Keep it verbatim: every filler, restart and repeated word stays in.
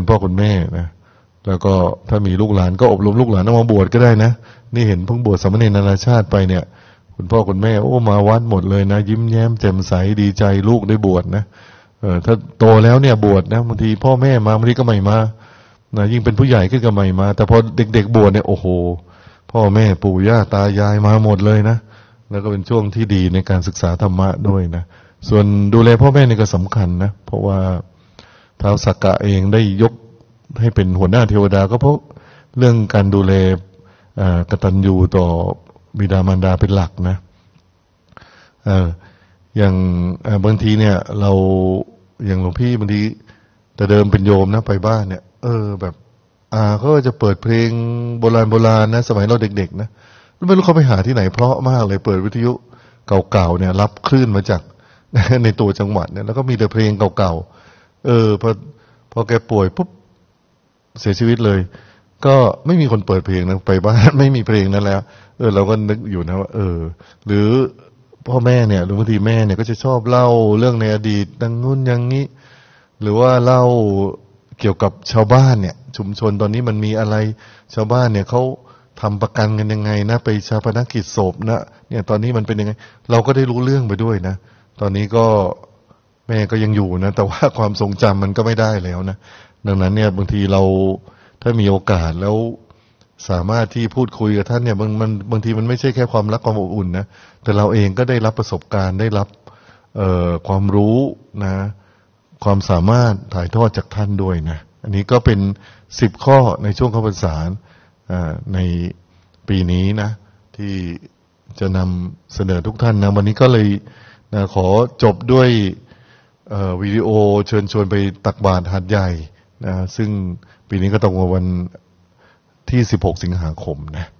พ่อคุณแม่นะแล้วก็ถ้ามีลูกหลานก็อบรมลูกหลานเอามาบวชก็ได้นะนี่เห็นเพิ่งบวชสามเณรนานาชาติไปเนี่ยคุณพ่อคุณแม่โอ้มาวัดหมดเลยนะยิ้มแย้มแจ่มใสดีใจลูกได้บวชนะเออถ้าโตแล้วเนี่ยบวชนะบางทีพ่อแม่มาบางทีก็ไม่มานะยิ่งเป็นผู้ใหญ่ขึ้นก็ไม่มาแต่พอเด็กๆบวชเนี่ยโอ้โหพ่อแม่ปู่ย่าตายายมาหมดเลยนะแล้วก็เป็นช่วงที่ดีในการศึกษาธรรมะด้วยนะส่วนดูแลพ่อแม่นี่ก็สำคัญนะเพราะว่าท้าวสักกะเองได้ยกให้เป็นหัวหน้าเทวดาก็เพราะเรื่องการดูแลกตัญญูต่อบิดามารดาเป็นหลักนะเอออย่างบางทีเนี่ยเราอย่างหลวงพี่บางทีแต่เดิมเป็นโยมนะไปบ้านเนี่ยเออแบบอาเขาจะเปิดเพลงโบราณโบราณนะสมัยเราเด็กๆนะไม่รู้เขาไปหาที่ไหนเพราะมากเลยเปิดวิทยุเก่าๆเนี่ยรับคลื่นมาจากในตัวจังหวัดเนี่ยแล้วก็มีแต่เพลงเก่าๆเออพอพอแกป่วยปุ๊บเสียชีวิตเลยก็ไม่มีคนเปิดเพลงนะไปบ้านไม่มีเพลงนั้นแล้วเออเราก็นึกอยู่นะว่าเออหรือพ่อแม่เนี่ยหรือบางทีแม่เนี่ยก็จะชอบเล่าเรื่องในอดีตดังนู้นอย่างนี้หรือว่าเล่าเกี่ยวกับชาวบ้านเนี่ยชุมชนตอนนี้มันมีอะไรชาวบ้านเนี่ยเขาทำประกันกันยังไงนะไปชาปนกิจศพนะเนี่ยตอนนี้มันเป็นยังไงเราก็ได้รู้เรื่องไปด้วยนะตอนนี้ก็แม่ก็ยังอยู่นะแต่ว่าความทรงจำมันก็ไม่ได้แล้วนะดังนั้นเนี่ยบางทีเราถ้ามีโอกาสแล้วสามารถที่พูดคุยกับท่านเนี่ยบางมันบางทีมันไม่ใช่แค่ความรักความอบอุ่นนะแต่เราเองก็ได้รับประสบการณ์ได้รับเอ่อความรู้นะความสามารถถ่ายทอดจากท่านด้วยนะอันนี้ก็เป็นสิบข้อในช่วงเข้าพรรษาในปีนี้นะที่จะนำเสนอทุกท่านนะวันนี้ก็เลยนะขอจบด้วยวิดีโอเชิญชวนไปตักบาตรหาดใหญ่นะซึ่งปีนี้ก็ตรงกับวันที่สิบหกสิงหาคมนะ